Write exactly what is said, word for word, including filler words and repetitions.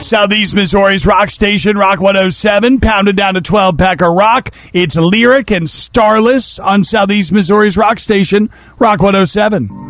Southeast Missouri's rock station, Rock one oh seven, pounded down to twelve pack of rock. It's Lyric and Starless on Southeast Missouri's rock station, Rock one oh seven.